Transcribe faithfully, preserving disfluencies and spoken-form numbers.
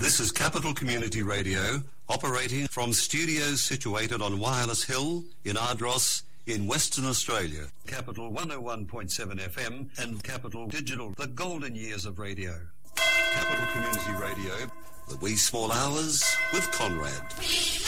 This is Capital Community Radio, operating from studios situated on Wireless Hill in Ardross in Western Australia. Capital one oh one point seven F M and Capital Digital, the golden years of radio. Capital Community Radio, the wee small hours with Conrad.